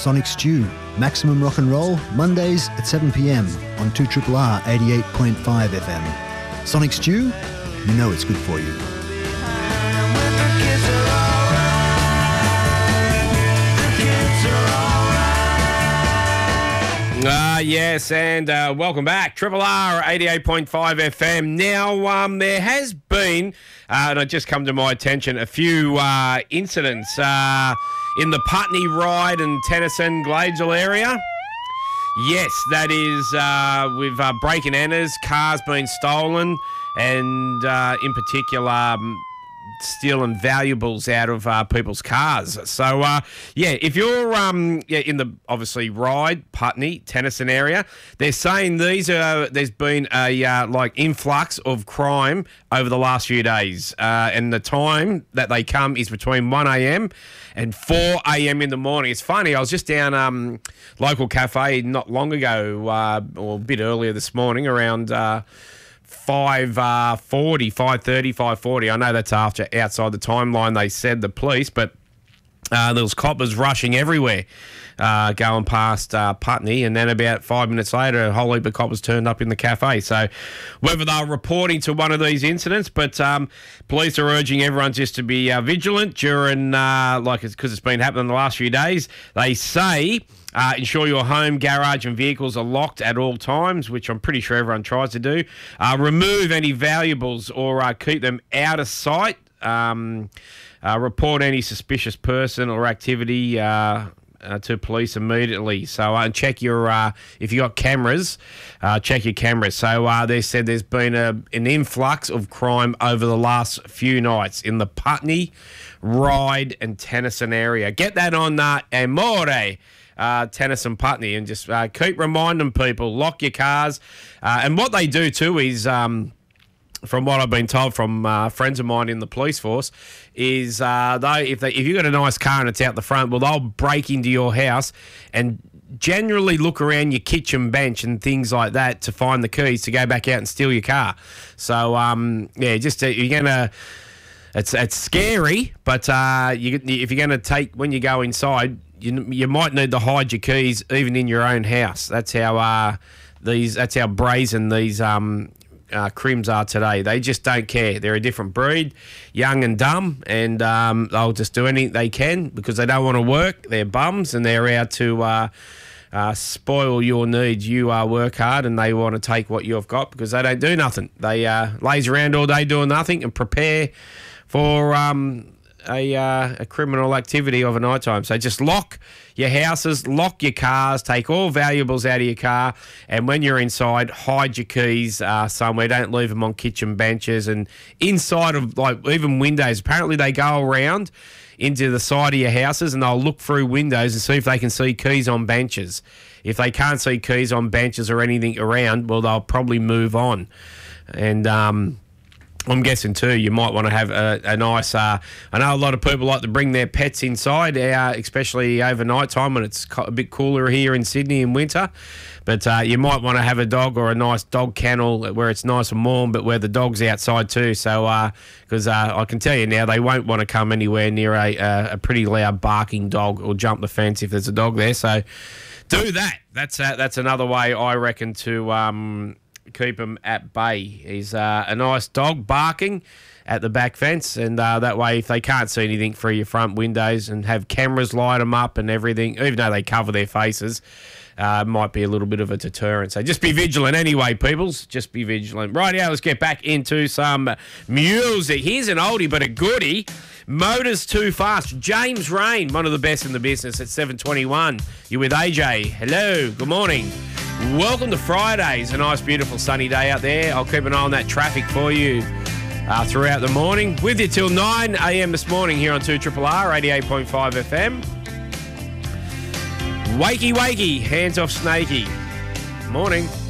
Sonic Stew, maximum rock and roll, Mondays at 7 p.m. on 2RRR 88.5 FM. Sonic Stew, you know it's good for you. Yes, and welcome back. Triple R 88.5 FM. Now, there has been, and it just come to my attention, a few incidents in the Putney Ryde and Tennyson Gladesville area. Yes, that is with break and enters, cars being stolen, and in particular, stealing valuables out of people's cars. So, if you're in the, obviously, Ryde, Putney, Tennyson area, they're saying there's been a influx of crime over the last few days. And the time that they come is between 1 a.m. and 4 a.m. in the morning. It's funny, I was just down local cafe not long ago, or a bit earlier this morning, around 5:40. I know that's after outside the timeline, they said, the police, but there was coppers rushing everywhere, going past Putney, and then about 5 minutes later, a whole heap of coppers turned up in the cafe. So whether they're reporting to one of these incidents, but police are urging everyone just to be vigilant during, because it's been happening the last few days. They say ensure your home, garage and vehicles are locked at all times, which I'm pretty sure everyone tries to do. Remove any valuables or keep them out of sight. Report any suspicious person or activity to police immediately. So and check your, if you got cameras, check your cameras. So they said there's been an influx of crime over the last few nights in the Putney, Ryde and Tennyson area. Get that on Amore. Tennyson Putney, and just keep reminding people, lock your cars. And what they do too is, from what I've been told from friends of mine in the police force, is if you've got a nice car and it's out the front, well, they'll break into your house and generally look around your kitchen bench and things like that to find the keys to go back out and steal your car. So just you're gonna. It's scary, but if you're going to take, when you go inside, you might need to hide your keys even in your own house. That's how brazen these crims are today. They just don't care. They're a different breed, young and dumb, and they'll just do anything they can because they don't want to work. They're bums, and they're out to spoil your needs. You work hard, and they want to take what you've got because they don't do nothing. They laze around all day doing nothing and prepare for a criminal activity of a night time. So just lock your houses, lock your cars, take all valuables out of your car, and when you're inside, hide your keys somewhere. Don't leave them on kitchen benches and inside of, even windows. Apparently they go around into the side of your houses and they'll look through windows and see if they can see keys on benches. If they can't see keys on benches or anything around, well, they'll probably move on. And I'm guessing too, you might want to have a nice. I know a lot of people like to bring their pets inside, especially overnight time when it's a bit cooler here in Sydney in winter. But you might want to have a dog or a nice dog kennel where it's nice and warm, but where the dog's outside too. So, because I can tell you now, they won't want to come anywhere near a pretty loud barking dog or jump the fence if there's a dog there. So, do that. That's another way I reckon to keep them at bay. Is a nice dog barking at the back fence, and that way if they can't see anything through your front windows, and have cameras light them up and everything, even though they cover their faces, might be a little bit of a deterrent. So just be vigilant anyway, peoples. Just be vigilant. Right, now let's get back into some music. Here's an oldie but a goodie. Motors Too Fast. James Rain, one of the best in the business at 7:21. You're with AJ. Hello, good morning. Welcome to Fridays. A nice, beautiful, sunny day out there. I'll keep an eye on that traffic for you throughout the morning. With you till 9 a.m. this morning here on 2RRR 88.5 FM. Wakey, wakey, hands off Snakey. Morning.